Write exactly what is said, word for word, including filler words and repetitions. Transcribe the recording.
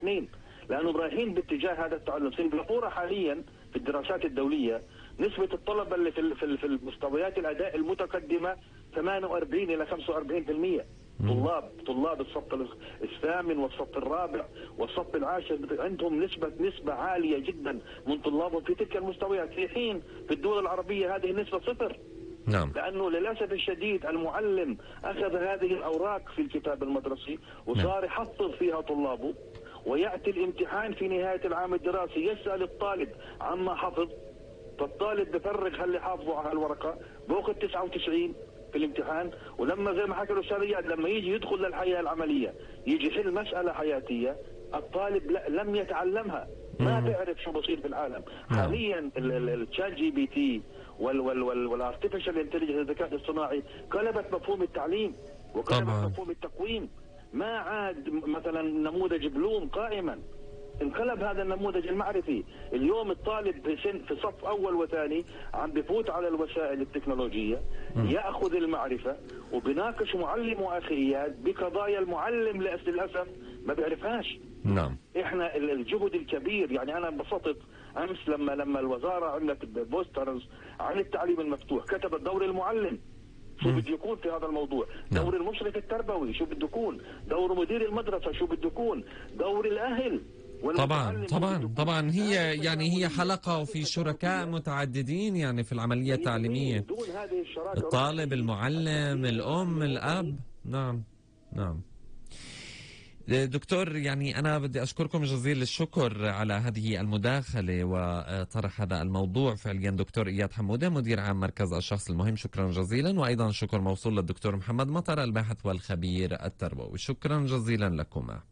اثنين، لانه رايحين باتجاه هذا التعلم. سنغافوره حاليا في الدراسات الدوليه نسبه الطلبه اللي في في في المستويات الاداء المتقدمه ثمانية وأربعين إلى خمسة وأربعين بالمئة. طلاب طلاب الصف الثامن والصف الرابع والصف العاشر عندهم نسبة نسبة عالية جدا من طلابهم في تلك المستويات، في حين في الدول العربية هذه النسبة صفر. نعم. لأنه للأسف الشديد المعلم أخذ هذه الأوراق في الكتاب المدرسي وصار يحفظ فيها طلابه، ويأتي الامتحان في نهاية العام الدراسي يسأل الطالب عما حفظ، فالطالب بفرغ اللي حافظه على الورقة بأخذ تسعة وتسعين في الامتحان. ولما زي ما حكى الأستاذ رياض لما يجي يدخل للحياة العملية يجي يحل مسألة حياتية الطالب لم يتعلمها، ما بيعرف شو بصير في العالم. حاليا الشات جي بي تي والارتفيشال انتليجنس الذكاء الاصطناعي قلبت مفهوم التعليم وقلبت مفهوم التقويم. ما عاد مثلا نموذج بلوم قائما، انقلب هذا النموذج المعرفي. اليوم الطالب في سن في صف اول وثاني عم بفوت على الوسائل التكنولوجيه م. ياخذ المعرفه وبناقش معلم واخي اياد بقضايا المعلم للاسف ما بيعرفهاش. نعم. احنا الجهد الكبير، يعني انا انبسطت امس لما لما الوزاره عملت بوسترز عن التعليم المفتوح، كتبت دور المعلم شو بده يكون في هذا الموضوع، نعم. دور المشرف التربوي شو بده يكون، دور مدير المدرسه شو بده يكون، دور الاهل. طبعا طبعا طبعا هي يعني هي حلقة وفي شركاء متعددين يعني في العملية التعليمية، الطالب، المعلم، الأم، الأب. نعم نعم. دكتور، يعني أنا بدي أشكركم جزيل الشكر على هذه المداخلة وطرح هذا الموضوع. فعليا دكتور إياد حمودة مدير عام مركز الشخص المهم، شكرا جزيلا. وأيضا شكر موصول للدكتور محمد مطر الباحث والخبير التربوي، شكرا جزيلا لكما.